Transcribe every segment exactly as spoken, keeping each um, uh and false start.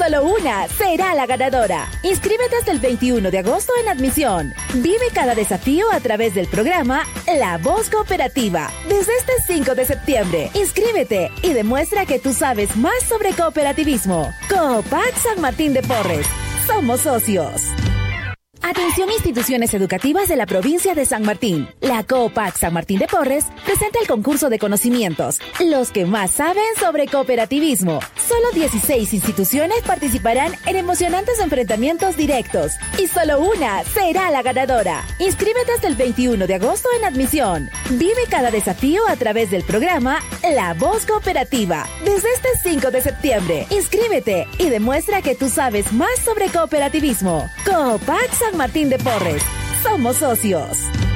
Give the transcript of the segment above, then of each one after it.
solo una será la ganadora. Inscríbete hasta el veintiuno de agosto en admisión. Vive cada desafío a través del programa La Voz Cooperativa. Desde este cinco de septiembre, inscríbete y demuestra que tú sabes más sobre cooperativismo. Coopac San Martín de Porres. Somos socios. Atención instituciones educativas de la provincia de San Martín. La Coopac San Martín de Porres presenta el concurso de conocimientos, los que más saben sobre cooperativismo. Solo dieciséis instituciones participarán en emocionantes enfrentamientos directos y solo una será la ganadora. Inscríbete hasta el veintiuno de agosto en admisión. Vive cada desafío a través del programa La Voz Cooperativa. Desde este cinco de septiembre, inscríbete y demuestra que tú sabes más sobre cooperativismo. Coopac San Martín de Porres. Somos socios.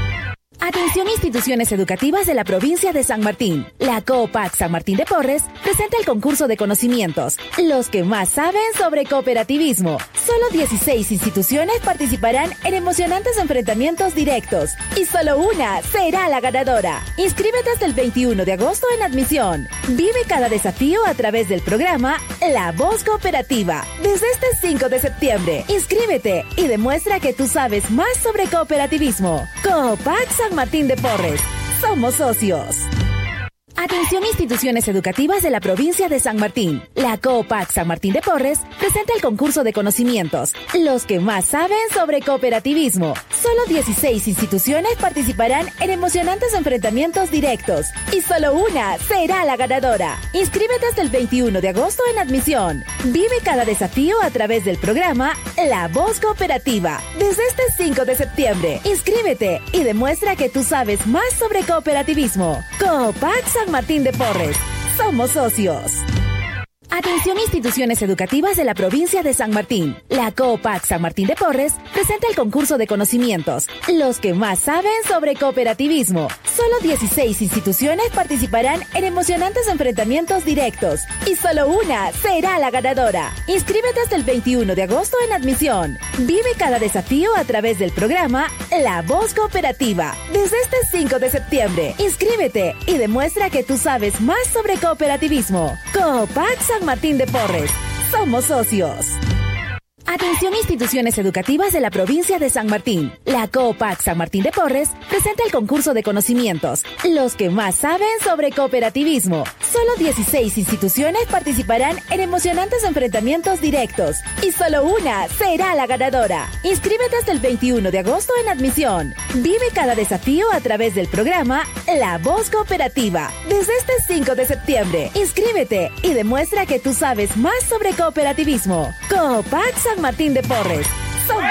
Atención instituciones educativas de la provincia de San Martín. La Coopac San Martín de Porres presenta el concurso de conocimientos, los que más saben sobre cooperativismo. Solo dieciséis instituciones participarán en emocionantes enfrentamientos directos y solo una será la ganadora. Inscríbete hasta el veintiuno de agosto en admisión. Vive cada desafío a través del programa La Voz Cooperativa. Desde este cinco de septiembre, inscríbete y demuestra que tú sabes más sobre cooperativismo. Coopac San Martín de Porres. Somos socios. Atención instituciones educativas de la provincia de San Martín. La Coopac San Martín de Porres presenta el concurso de conocimientos, los que más saben sobre cooperativismo. Solo dieciséis instituciones participarán en emocionantes enfrentamientos directos y solo una será la ganadora. Inscríbete hasta el veintiuno de agosto en admisión. Vive cada desafío a través del programa La Voz Cooperativa. Desde este cinco de septiembre, inscríbete y demuestra que tú sabes más sobre cooperativismo. Coopac San Martín de Porres. Somos socios. Atención instituciones educativas de la provincia de San Martín. La Coopac San Martín de Porres presenta el concurso de conocimientos, los que más saben sobre cooperativismo. Solo dieciséis instituciones participarán en emocionantes enfrentamientos directos y solo una será la ganadora. Inscríbete hasta el veintiuno de agosto en admisión. Vive cada desafío a través del programa La Voz Cooperativa. Desde este cinco de septiembre, inscríbete y demuestra que tú sabes más sobre cooperativismo. Coopac San Martín de Porres. Somos socios. Atención instituciones educativas de la provincia de San Martín. La Coopac San Martín de Porres presenta el concurso de conocimientos, los que más saben sobre cooperativismo. Solo dieciséis instituciones participarán en emocionantes enfrentamientos directos y solo una será la ganadora. Inscríbete hasta el veintiuno de agosto en admisión. Vive cada desafío a través del programa La Voz Cooperativa. Desde este cinco de septiembre, inscríbete y demuestra que tú sabes más sobre cooperativismo. Coopac San Martín de Porres. Somos...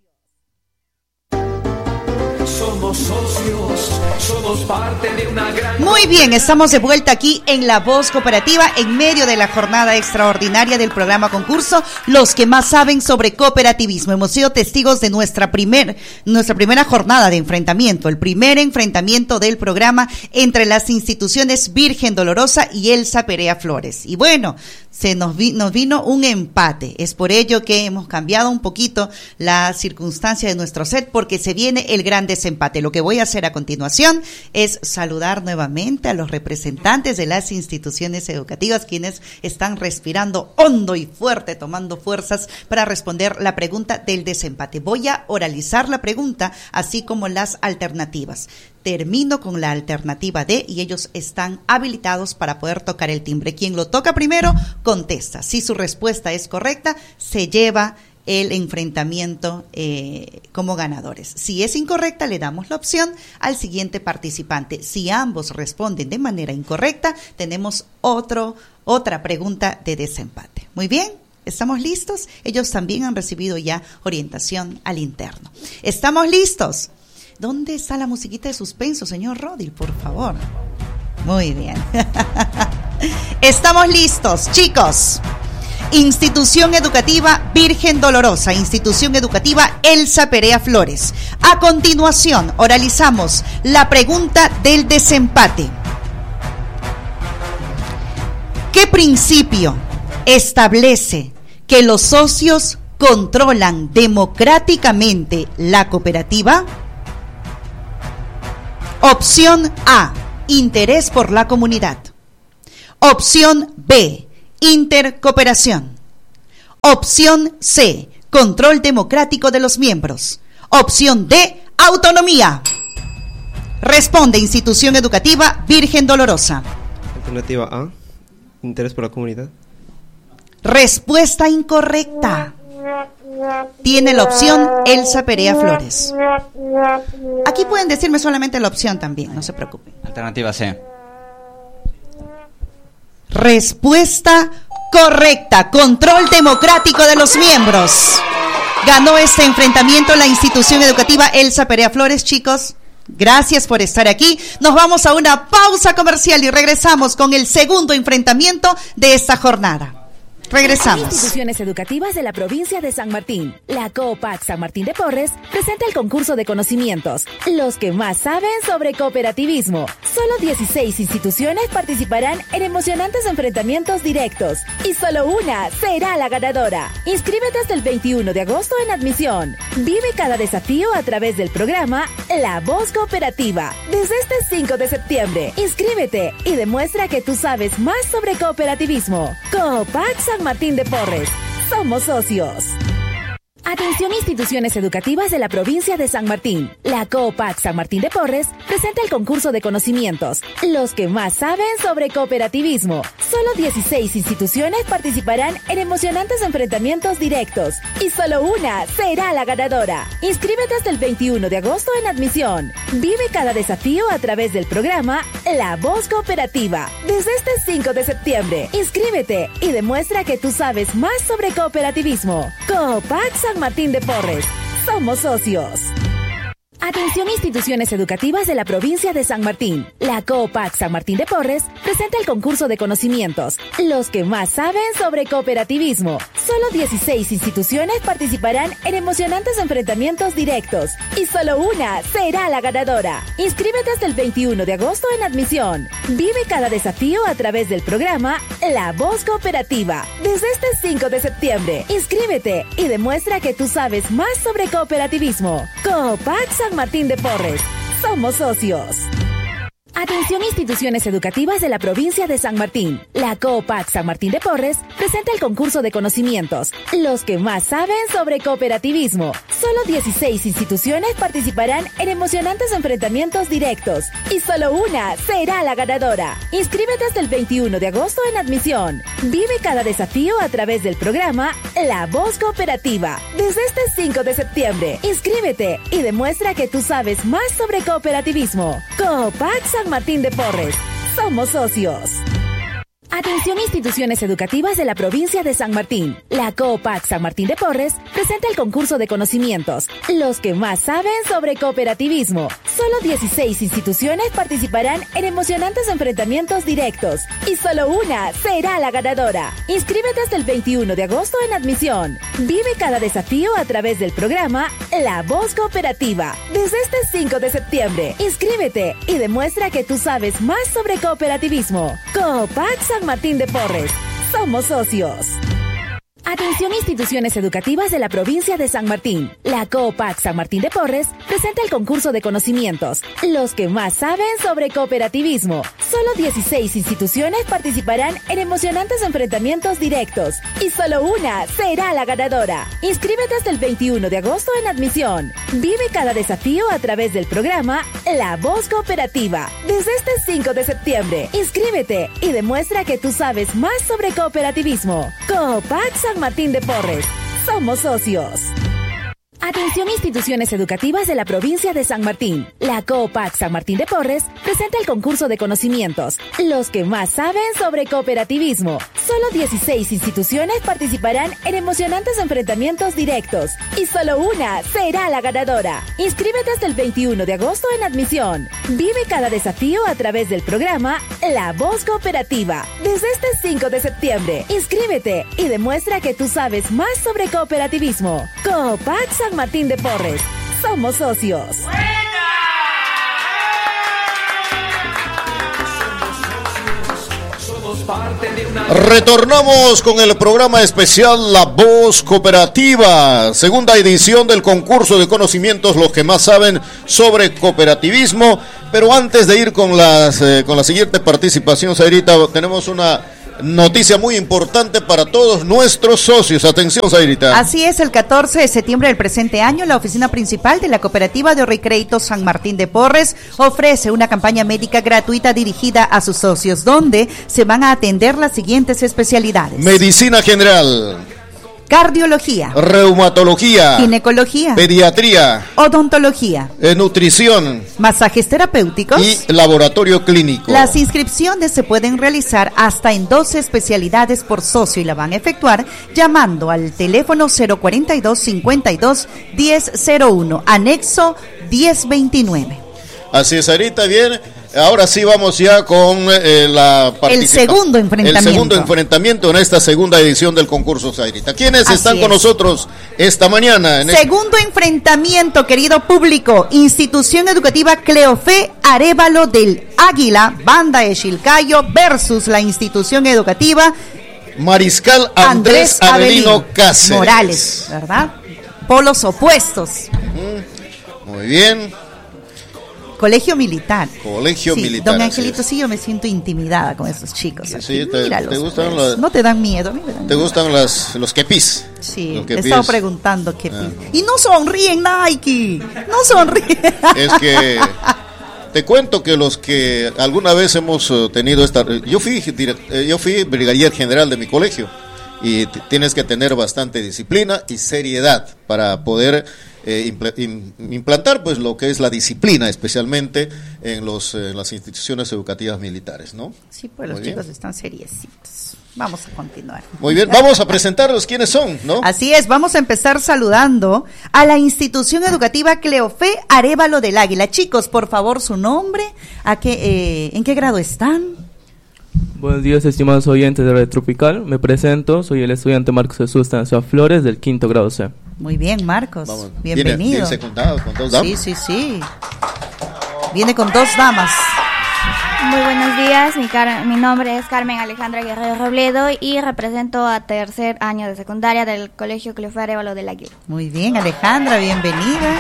Somos socios, somos parte de una gran... Muy bien, estamos de vuelta aquí en La Voz Cooperativa en medio de la jornada extraordinaria del programa concurso Los que más saben sobre cooperativismo. Hemos sido testigos de nuestra primer, nuestra primera jornada de enfrentamiento, el primer enfrentamiento del programa entre las instituciones Virgen Dolorosa y Elsa Perea Flores. Y bueno, se nos, vi, nos vino un empate. Es por ello que hemos cambiado un poquito la circunstancia de nuestro set, porque se viene el gran desempate. Lo que voy a hacer a continuación es saludar nuevamente a los representantes de las instituciones educativas, quienes están respirando hondo y fuerte, tomando fuerzas para responder la pregunta del desempate. Voy a oralizar la pregunta, así como las alternativas. Termino con la alternativa D y ellos están habilitados para poder tocar el timbre. Quien lo toca primero, contesta. Si su respuesta es correcta, se lleva el enfrentamiento eh, como ganadores. Si es incorrecta, le damos la opción al siguiente participante. Si ambos responden de manera incorrecta, tenemos otro, otra pregunta de desempate. Muy bien. ¿Estamos listos? Ellos también han recibido ya orientación al interno. ¿Estamos listos? ¿Dónde está la musiquita de suspenso, señor Rodil, por favor? Muy bien. Estamos listos, chicos. Institución Educativa Virgen Dolorosa, Institución Educativa Elsa Perea Flores. A continuación, oralizamos la pregunta del desempate. ¿Qué principio establece que los socios controlan democráticamente la cooperativa? Opción A, interés por la comunidad. Opción B, intercooperación. Opción C, control democrático de los miembros. Opción D, autonomía. Responde institución educativa Virgen Dolorosa. Alternativa A, interés por la comunidad. Respuesta incorrecta. Tiene la opción Elsa Perea Flores. Aquí pueden decirme solamente la opción también, no se preocupen. Alternativa C. Respuesta correcta. Control democrático de los miembros. Ganó este enfrentamiento la institución educativa Elsa Perea Flores, chicos. Gracias por estar aquí. Nos vamos a una pausa comercial y regresamos con el segundo enfrentamiento de esta jornada. Regresamos. Instituciones educativas de la provincia de San Martín. La Coopac San Martín de Porres presenta el concurso de conocimientos. Los que más saben sobre cooperativismo. Solo dieciséis instituciones participarán en emocionantes enfrentamientos directos. Y solo una será la ganadora. Inscríbete hasta el veintiuno de agosto en admisión. Vive cada desafío a través del programa La Voz Cooperativa. Desde este cinco de septiembre. Inscríbete y demuestra que tú sabes más sobre cooperativismo. Coopac San Martín de Porres. Somos socios. Atención instituciones educativas de la provincia de San Martín. La Coopac San Martín de Porres presenta el concurso de conocimientos. Los que más saben sobre cooperativismo. Solo dieciséis instituciones participarán en emocionantes enfrentamientos directos. Y solo una será la ganadora. Inscríbete hasta el veintiuno de agosto en admisión. Vive cada desafío a través del programa La Voz Cooperativa. Desde este cinco de septiembre. Inscríbete y demuestra que tú sabes más sobre cooperativismo. Coopac San Martín de Porres. Somos socios. Atención instituciones educativas de la provincia de San Martín. La Coopac San Martín de Porres presenta el concurso de conocimientos. Los que más saben sobre cooperativismo. Solo dieciséis instituciones participarán en emocionantes enfrentamientos directos. Y solo una será la ganadora. Inscríbete hasta el veintiuno de agosto en admisión. Vive cada desafío a través del programa La Voz Cooperativa. Desde este cinco de septiembre. Inscríbete y demuestra que tú sabes más sobre cooperativismo. Coopac San Martín de Porres. Somos socios. Atención instituciones educativas de la provincia de San Martín. La Coopac San Martín de Porres presenta el concurso de conocimientos. Los que más saben sobre cooperativismo. Solo dieciséis instituciones participarán en emocionantes enfrentamientos directos. Y solo una será la ganadora. Inscríbete hasta el veintiuno de agosto en admisión. Vive cada desafío a través del programa La Voz Cooperativa. Desde este cinco de septiembre. Inscríbete y demuestra que tú sabes más sobre cooperativismo. Coopac San Martín de Porres. Somos socios. Atención instituciones educativas de la provincia de San Martín. La Coopac San Martín de Porres presenta el concurso de conocimientos. Los que más saben sobre cooperativismo. Solo dieciséis instituciones participarán en emocionantes enfrentamientos directos. Y solo una será la ganadora. Inscríbete hasta el veintiuno de agosto en admisión. Vive cada desafío a través del programa La Voz Cooperativa. Desde este cinco de septiembre. Inscríbete y demuestra que tú sabes más sobre cooperativismo. Coopac San Martín de Porres. Somos socios. Atención instituciones educativas de la provincia de San Martín. La Coopac San Martín de Porres presenta el concurso de conocimientos. Los que más saben sobre cooperativismo. Solo dieciséis instituciones participarán en emocionantes enfrentamientos directos. Y solo una será la ganadora. Inscríbete hasta el veintiuno de agosto en admisión. Vive cada desafío a través del programa La Voz Cooperativa. Desde este cinco de septiembre. Inscríbete y demuestra que tú sabes más sobre cooperativismo. Coopac San Martín de Porres. Somos socios. Atención instituciones educativas de la provincia de San Martín. La Coopac San Martín de Porres presenta el concurso de conocimientos. Los que más saben sobre cooperativismo. Solo dieciséis instituciones participarán en emocionantes enfrentamientos directos. Y solo una será la ganadora. Inscríbete hasta el veintiuno de agosto en admisión. Vive cada desafío a través del programa La Voz Cooperativa. Desde este cinco de septiembre. Inscríbete y demuestra que tú sabes más sobre cooperativismo. Coopac San Martín de Porres. Somos socios. Retornamos con el programa especial La Voz Cooperativa, segunda edición del concurso de conocimientos, los que más saben sobre cooperativismo. Pero antes de ir con las eh, con la siguiente participación, Zairita, tenemos una noticia muy importante para todos nuestros socios. Atención, Zairita. Así es, el catorce de septiembre del presente año, la oficina principal de la Cooperativa de Ahorro y Crédito San Martín de Porres ofrece una campaña médica gratuita dirigida a sus socios, donde se van a atender las siguientes especialidades: medicina general, cardiología, reumatología, ginecología, pediatría, odontología, eh, nutrición, masajes terapéuticos y laboratorio clínico. Las inscripciones se pueden realizar hasta en doce especialidades por socio y la van a efectuar llamando al teléfono cero cuarenta y dos, cincuenta y dos, diez cero uno, anexo diez veintinueve. Así es, ahorita bien. Ahora sí vamos ya con eh, la el segundo enfrentamiento. El segundo enfrentamiento en esta segunda edición del concurso Zairita. ¿Quiénes Así están es. con nosotros esta mañana? En segundo este... enfrentamiento, querido público. Institución Educativa Cleofé Arévalo del Águila, Banda de Chilcayo versus la Institución Educativa Mariscal Andrés, Andrés Avelino, Avelino Cáceres Morales, ¿verdad? Polos opuestos. Uh-huh. Muy bien. Colegio Militar. Colegio sí, Militar. Don Angelito, sí, yo me siento intimidada con esos chicos. Sí, te, te gustan pues. los, no te dan miedo. A mí me dan ¿Te miedo. gustan las, los quepis? Sí, los he estado preguntando quepis. Ah. Y no sonríen, Nike. No sonríen. Es que te cuento que los que alguna vez hemos tenido esta... Yo fui, yo fui brigadier general de mi colegio y t- tienes que tener bastante disciplina y seriedad para poder... Eh, impl- implantar pues lo que es la disciplina, especialmente en los en las instituciones educativas militares, ¿no? Sí, pues los chicos están seriecitos. Vamos a continuar. Muy bien, vamos a presentarlos quiénes son, ¿no? Así es, vamos a empezar saludando a la Institución Educativa Cleofé Arévalo del Águila. Chicos, por favor, su nombre, a qué, eh, ¿en qué grado están? Buenos días, estimados oyentes de Red Tropical. Me presento, soy el estudiante Marcos Jesús Tancea Flores del quinto grado C. Muy bien, Marcos. Vamos. Bienvenido. ¿Viene, viene secundado con dos damas? Sí, sí, sí. Viene con dos damas. Muy buenos días, mi, car- mi nombre es Carmen Alejandra Guerrero Robledo y represento a tercer año de secundaria del Colegio Cleofé Arévalo del Águila. Muy bien, Alejandra, bienvenida.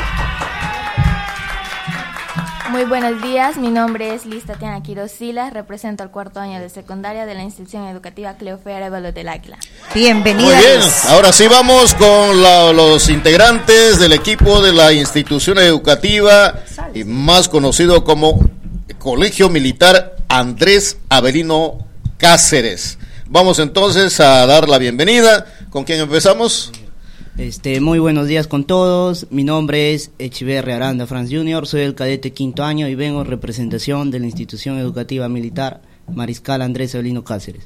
Muy buenos días, mi nombre es Liz Tatiana Quiroz Silas, represento al cuarto año de secundaria de la institución educativa Cleofé Arévalo del Águila. Bienvenida. Muy bien, ahora sí vamos con la, los integrantes del equipo de la institución educativa y más conocido como Colegio Militar Andrés Avelino Cáceres. Vamos entonces a dar la bienvenida. ¿Con quién empezamos? Este, muy buenos días con todos. Mi nombre es Echeverri Aranda Franz junior Soy el cadete quinto año y vengo en representación de la institución educativa militar Mariscal Andrés Avelino Cáceres.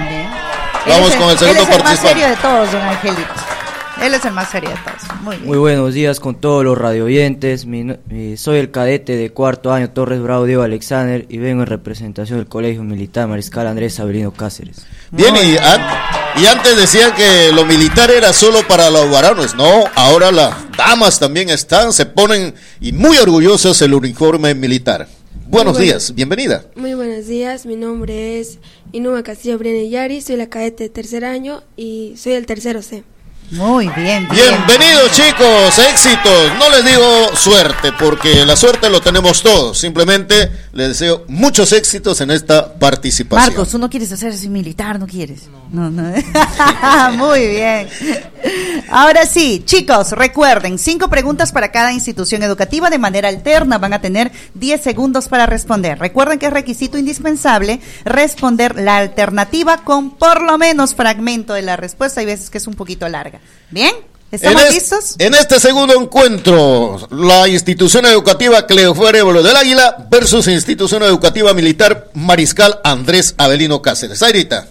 Vamos con el segundo participante. Él es el más serio de todos, don Angelito. Él es el más serio de todos. Muy bien. Muy buenos días con todos los radioyentes. Mi, mi, soy el cadete de cuarto año Torres Bravo Diego Alexander y vengo en representación del Colegio Militar Mariscal Andrés Avelino Cáceres. Bien, y, a, y antes decían que lo militar era solo para los varones. No, ahora las damas también están, se ponen y muy orgullosas el uniforme militar. Buenos bueno, días, bienvenida. Muy buenos días, mi nombre es Inuma Castillo Briene Yari, soy la cadete de tercer año y soy el tercero C. Muy bien, bien. Bienvenidos chicos, éxitos. No les digo suerte porque la suerte lo tenemos todos. Simplemente les deseo muchos éxitos en esta participación. Marcos, tú no quieres hacerse militar, no quieres. No, no. no. Muy bien. Ahora sí, chicos, recuerden, cinco preguntas para cada institución educativa de manera alterna. Van a tener diez segundos para responder. Recuerden que es requisito indispensable responder la alternativa con por lo menos fragmento de la respuesta. Hay veces que es un poquito larga. ¿Bien? ¿Estamos en es, listos? En este segundo encuentro, la institución educativa Cleofé Arévalo del Águila versus institución educativa militar Mariscal Andrés Avelino Cáceres. Zairita.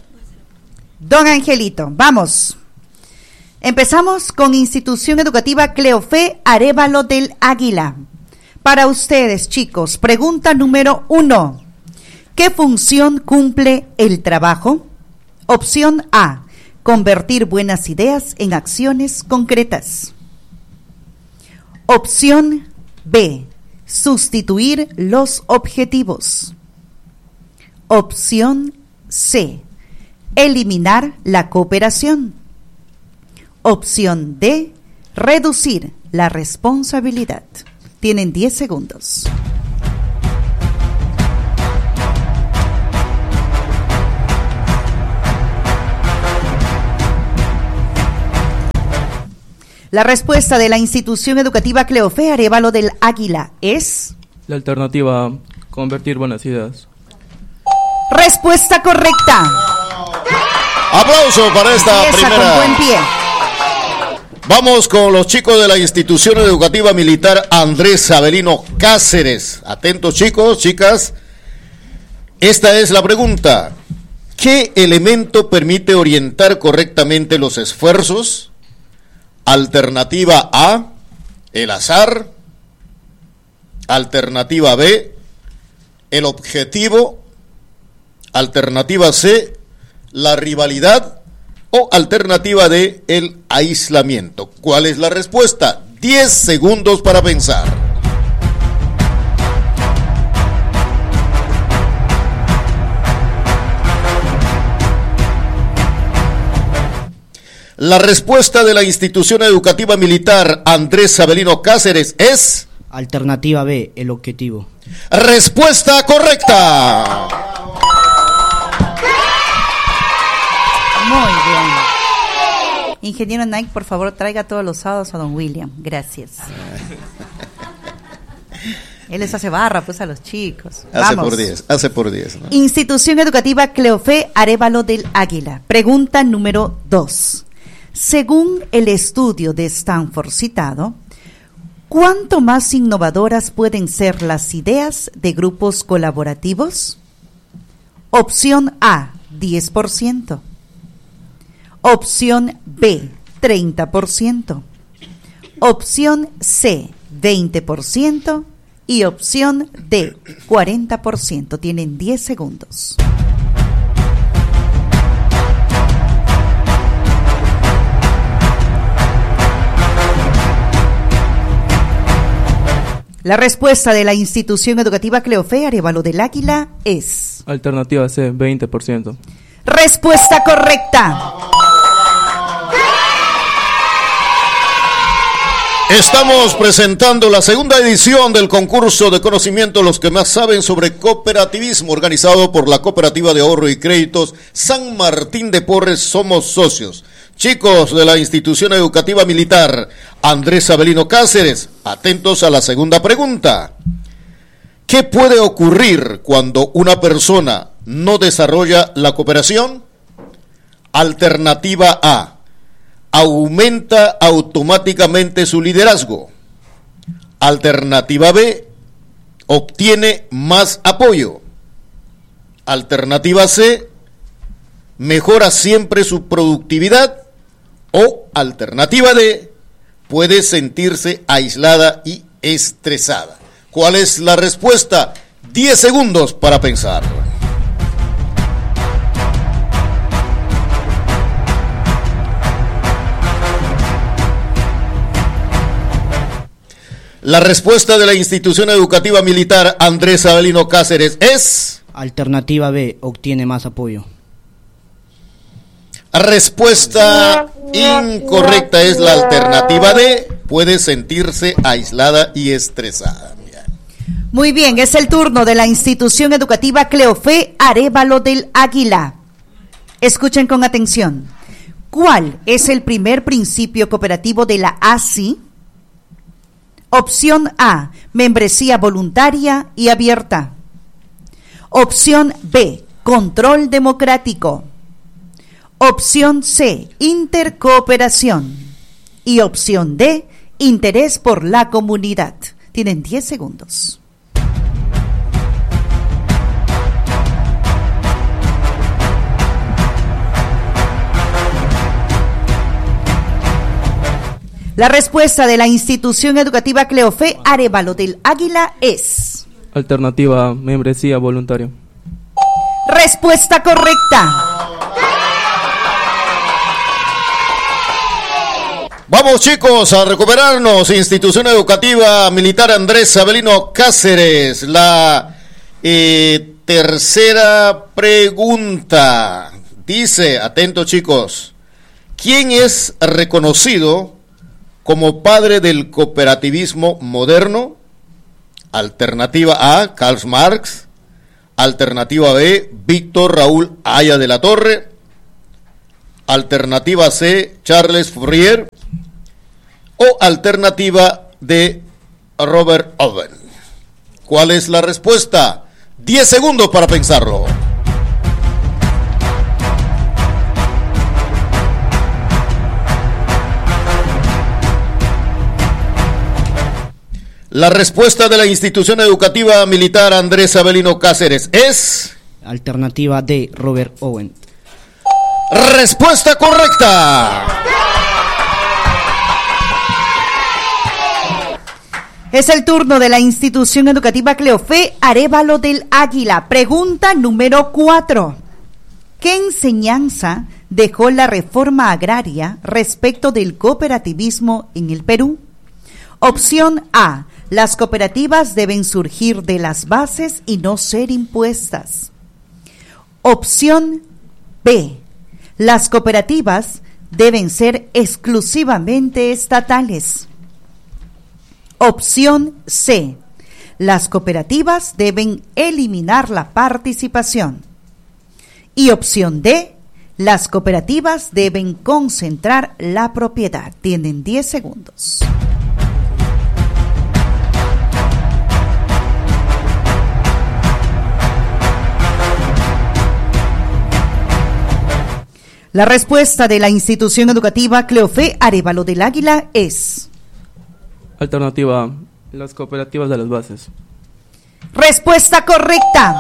Don Angelito, vamos. Empezamos con institución educativa Cleofé Arévalo del Águila. Para ustedes, chicos, pregunta número uno. ¿Qué función cumple el trabajo? Opción A. Convertir buenas ideas en acciones concretas. Opción B. Sustituir los objetivos. Opción C. Eliminar la cooperación. Opción D. Reducir la responsabilidad. Tienen diez segundos. La respuesta de la institución educativa Cleofé Arévalo del Águila es... La alternativa A, convertir buenas ideas. Respuesta correcta. Aplauso para esta Empieza primera. con buen pie. Vamos con los chicos de la institución educativa militar Andrés Avelino Cáceres. Atentos chicos, chicas. Esta es la pregunta. ¿Qué elemento permite orientar correctamente los esfuerzos? Alternativa A, el azar. Alternativa B, el objetivo. Alternativa C, la rivalidad. O alternativa D, el aislamiento. ¿Cuál es la respuesta? diez segundos para pensar. La respuesta de la institución educativa militar Andrés Avelino Cáceres es... Alternativa B, el objetivo. Respuesta correcta. Muy bien. Ingeniero Nike, por favor, traiga todos los sábados a don William. Gracias. Él les hace barra, pues, a los chicos. Hace Vamos. por diez, hace por diez, ¿no? Institución Educativa Cleofé Arévalo del Águila. Pregunta número dos. Según el estudio de Stanford citado, ¿cuánto más innovadoras pueden ser las ideas de grupos colaborativos? Opción A, diez por ciento. Opción B, treinta por ciento. Opción C, veinte por ciento. Y opción D, cuarenta por ciento. Tienen diez segundos. La respuesta de la institución educativa Cleofé Arévalo del Águila es... Alternativa C, veinte por ciento. Respuesta correcta. Estamos presentando la segunda edición del concurso de conocimiento Los que más saben sobre cooperativismo, organizado por la Cooperativa de Ahorro y Créditos San Martín de Porres. Somos socios. Chicos de la institución educativa militar Andrés Avelino Cáceres, atentos a la segunda pregunta. ¿Qué puede ocurrir cuando una persona no desarrolla la cooperación? Alternativa A. Aumenta automáticamente su liderazgo. Alternativa B, obtiene más apoyo. Alternativa C, mejora siempre su productividad. O alternativa D, puede sentirse aislada y estresada. ¿Cuál es la respuesta? diez segundos para pensar. La respuesta de la institución educativa militar Andrés Avelino Cáceres es... Alternativa B, obtiene más apoyo. Respuesta incorrecta, es la alternativa D, puede sentirse aislada y estresada. Muy bien, es el turno de la institución educativa Cleofé Arévalo del Águila. Escuchen con atención. ¿Cuál es el primer principio cooperativo de la A C I? Opción A, membresía voluntaria y abierta. Opción B, control democrático. Opción C, intercooperación. Y opción D, interés por la comunidad. Tienen diez segundos. La respuesta de la institución educativa Cleofé Arévalo del Águila es... Alternativa A, membresía voluntaria. Respuesta correcta. Vamos chicos a recuperarnos. Institución educativa militar Andrés Avelino Cáceres. La eh, tercera pregunta dice, atentos chicos, ¿quién es reconocido como padre del cooperativismo moderno? Alternativa A, Karl Marx. Alternativa B, Víctor Raúl Haya de la Torre. Alternativa C, Charles Fourier. o alternativa de Robert Owen. ¿Cuál es la respuesta? diez segundos para pensarlo. La respuesta de la institución educativa militar Andrés Avelino Cáceres es... Alternativa D, Robert Owen. Respuesta correcta. Es el turno de la institución educativa Cleofé Arévalo del Águila. Pregunta número cuatro. ¿Qué enseñanza dejó la reforma agraria respecto del cooperativismo en el Perú? Opción A. Las cooperativas deben surgir de las bases y no ser impuestas. Opción B. Las cooperativas deben ser exclusivamente estatales. Opción C. Las cooperativas deben eliminar la participación. Y opción D. Las cooperativas deben concentrar la propiedad. Tienen diez segundos. La respuesta de la institución educativa Cleofé Arévalo del Águila es... Alternativa A, las cooperativas de las bases. Respuesta correcta.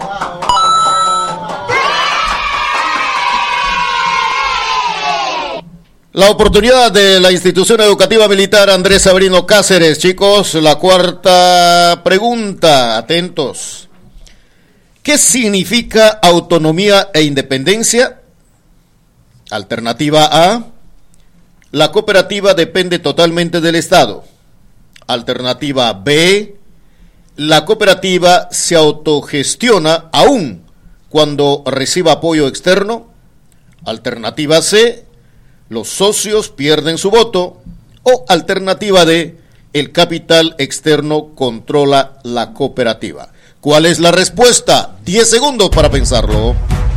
La oportunidad de la institución educativa militar Andrés Avelino Cáceres, chicos, la cuarta pregunta, atentos. ¿Qué significa autonomía e independencia? Alternativa A, la cooperativa depende totalmente del Estado. Alternativa B, la cooperativa se autogestiona aún cuando reciba apoyo externo. Alternativa C, los socios pierden su voto. O alternativa D, el capital externo controla la cooperativa. ¿Cuál es la respuesta? diez segundos para pensarlo.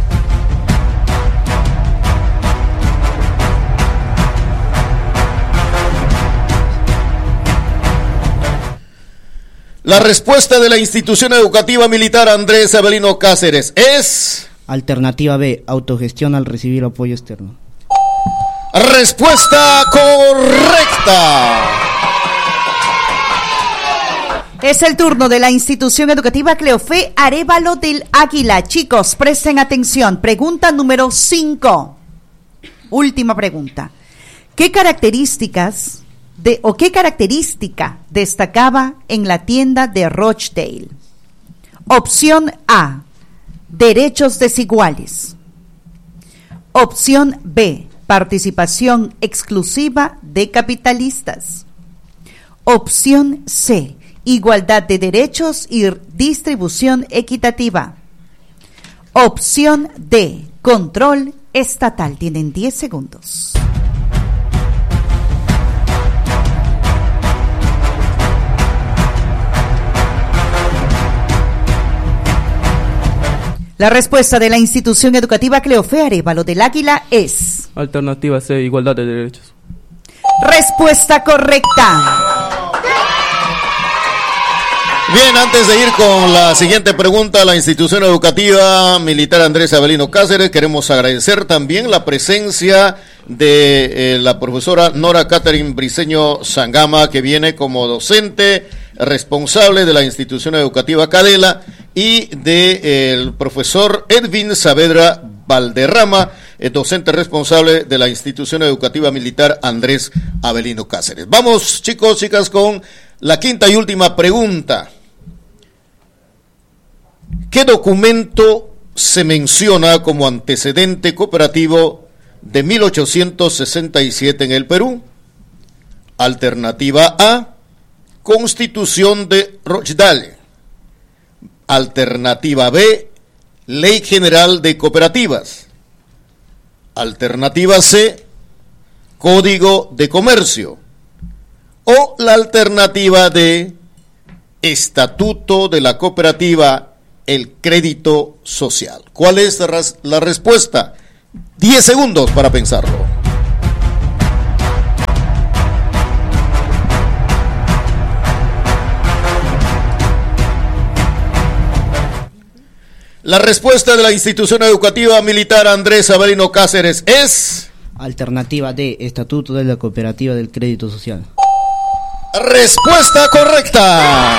La respuesta de la institución educativa militar Andrés Avelino Cáceres es... Alternativa B, autogestión al recibir apoyo externo. Respuesta correcta. Es el turno de la institución educativa Cleofé Arévalo del Águila. Chicos, presten atención. Pregunta número cinco. Última pregunta. ¿Qué características... De, o qué característica destacaba en la tienda de Rochdale? Opción A, derechos desiguales. Opción B, participación exclusiva de capitalistas. Opción C, igualdad de derechos y distribución equitativa. Opción D, control estatal. Tienen diez segundos. La respuesta de la institución educativa Cleofé Arévalo del Águila es... Alternativa C, igualdad de derechos. Respuesta correcta. Bien, antes de ir con la siguiente pregunta a la institución educativa militar Andrés Avelino Cáceres, queremos agradecer también la presencia de eh, la profesora Nora Catherine Briceño Sangama, que viene como docente responsable de la institución educativa Cadela, y de eh, el profesor Edwin Saavedra Valderrama, el docente responsable de la institución educativa militar Andrés Avelino Cáceres. Vamos, chicos, chicas, con la quinta y última pregunta. ¿Qué documento se menciona como antecedente cooperativo de mil ochocientos sesenta y siete en el Perú? Alternativa A, Constitución de Rochdale. Alternativa B, Ley General de Cooperativas. Alternativa C, Código de Comercio. O la alternativa D, Estatuto de la Cooperativa, el Crédito Social. ¿Cuál es la, la respuesta? Diez segundos para pensarlo. La respuesta de la institución educativa militar Andrés Avelino Cáceres es... Alternativa D, Estatuto de la Cooperativa del Crédito Social. Respuesta correcta.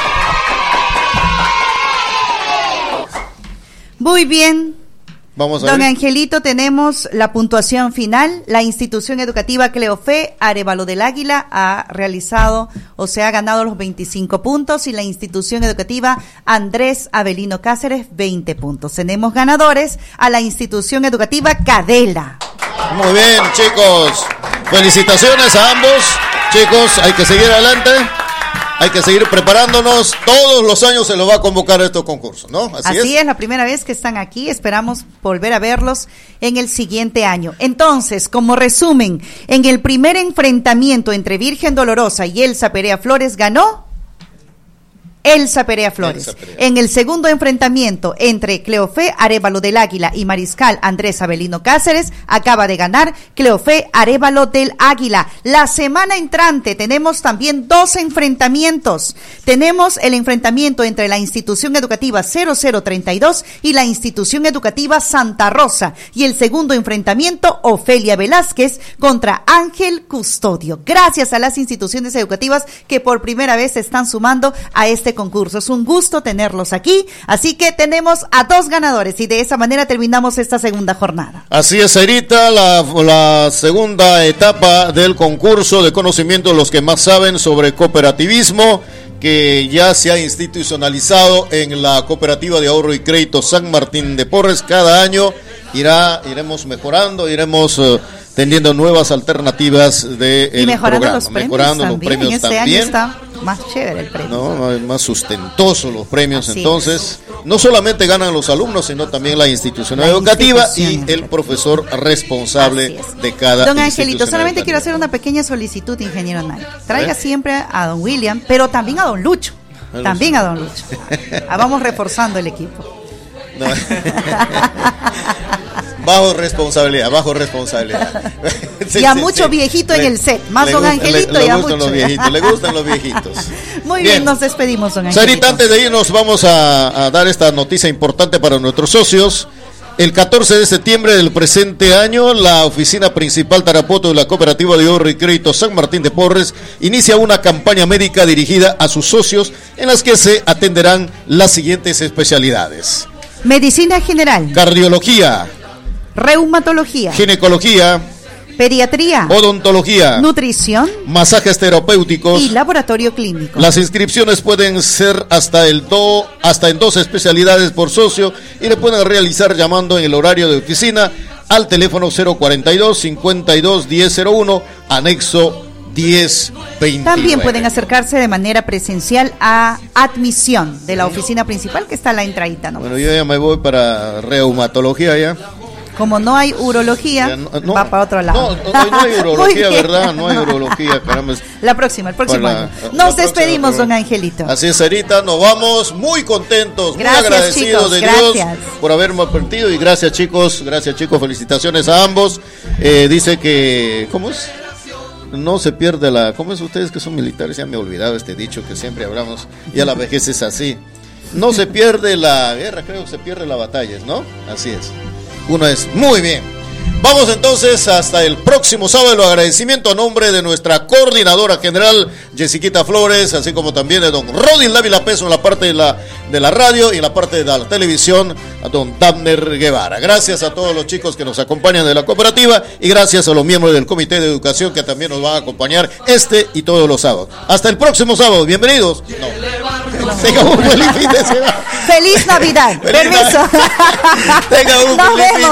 Muy bien. Vamos a Don ver. Angelito, tenemos la puntuación final. La institución educativa Cleofé Arévalo del Águila ha realizado o se ha ganado los veinticinco puntos y la institución educativa Andrés Avelino Cáceres veinte puntos. Tenemos ganadores a la institución educativa Cadela. Muy bien, chicos. Felicitaciones a ambos. Chicos, hay que seguir adelante. Hay que seguir preparándonos. Todos los años se lo va a convocar a estos concursos, ¿no? Así, Así es. es, la primera vez que están aquí. Esperamos volver a verlos en el siguiente año. Entonces, como resumen, en el primer enfrentamiento entre Virgen Dolorosa y Elsa Perea Flores ganó Elsa Perea Flores. Elsa Perea. En el segundo enfrentamiento entre Cleofé Arévalo del Águila y Mariscal Andrés Avelino Cáceres, acaba de ganar Cleofé Arévalo del Águila. La semana entrante tenemos también dos enfrentamientos. Tenemos el enfrentamiento entre la institución educativa cero cero treinta y dos y la institución educativa Santa Rosa. Y el segundo enfrentamiento, Ofelia Velázquez contra Ángel Custodio. Gracias a las instituciones educativas que por primera vez se están sumando a este concurso. Es un gusto tenerlos aquí, así que tenemos a dos ganadores y de esa manera terminamos esta segunda jornada. Así es, Sarita, la, la segunda etapa del concurso de conocimiento de los que más saben sobre cooperativismo, que ya se ha institucionalizado en la Cooperativa de Ahorro y Crédito San Martín de Porres. Cada año irá, iremos mejorando, iremos uh, teniendo nuevas alternativas de y el mejorando programa, los premios mejorando también. los premios este también. año está más chévere el premio. No, más sustentoso los premios. Así entonces, es. no solamente ganan los alumnos, sino también la institución la educativa institución y el profesor responsable de cada Don Angelito, solamente educativa. quiero hacer una pequeña solicitud, ingeniero Nay. Traiga siempre a don William, pero también a don Lucho. A también a don Lucho. Ah, vamos reforzando el equipo. No. Bajo responsabilidad, bajo responsabilidad. Sí, y a sí, mucho sí. viejito le, en el set, más don gusta, Angelito le, le y a gustan mucho. Los viejitos, le gustan los viejitos. Muy bien, bien nos despedimos, don Angelito. Sarita, antes de irnos vamos a, a dar esta noticia importante para nuestros socios. El catorce de septiembre del presente año, la oficina principal Tarapoto de la Cooperativa de Ahorro y Crédito San Martín de Porres inicia una campaña médica dirigida a sus socios en las que se atenderán las siguientes especialidades: medicina general, cardiología, reumatología, ginecología, pediatría, odontología, nutrición, masajes terapéuticos y laboratorio clínico. Las inscripciones pueden ser hasta el do, hasta en dos especialidades por socio y le pueden realizar llamando en el horario de oficina al teléfono cero cuarenta y dos, cincuenta y dos, diez cero uno, anexo diez veintinueve. También pueden acercarse de manera presencial a admisión de la oficina principal que está a la entradita, ¿no? Bueno, yo ya me voy para reumatología ya. Como no hay urología, no, no, va para otro lado. No, no, no hay urología, ¿verdad? No hay urología, caramba. La próxima, el próximo para, año. Nos la despedimos, próxima, don Angelito. Así es, Sarita, nos vamos muy contentos, gracias, muy agradecidos chicos, de gracias. Dios por habernos permitido. Y gracias, chicos, gracias, chicos, felicitaciones a ambos. Eh, dice que, ¿cómo es? No se pierde la... ¿Cómo es ustedes que son militares? Ya me he olvidado este dicho que siempre hablamos. Ya la vejez es así. No se pierde la guerra, creo que se pierde la batalla, ¿no? Así es. Uno es muy bien. Vamos entonces hasta el próximo sábado. Lo agradecimiento a nombre de nuestra coordinadora general Jessiquita Flores, así como también de don Rodin Dávila Peso en la parte de la, de la radio y en la parte de la televisión a don Dabner Guevara. Gracias a todos los chicos que nos acompañan de la cooperativa y gracias a los miembros del Comité de Educación que también nos van a acompañar este y todos los sábados. Hasta el próximo sábado. Bienvenidos. No. Tenga un feliz fin de semana. Feliz Navidad. Feliz Permiso. Tenga un Nos feliz vemos. fin